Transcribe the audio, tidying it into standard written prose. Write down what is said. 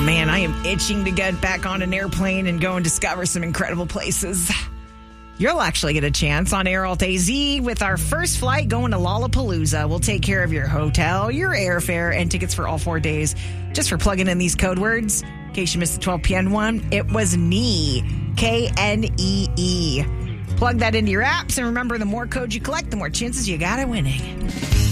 man, I am itching to get back on an airplane and go and discover some incredible places. You'll actually get a chance on Air Alt AZ with our first flight going to Lollapalooza. We'll take care of your hotel, your airfare, and tickets for all 4 days. Just for plugging in these code words, in case you missed the 12 p.m. one, it was KNEE. K-N-E-E. Plug that into your apps, and remember, the more codes you collect, the more chances you got at winning.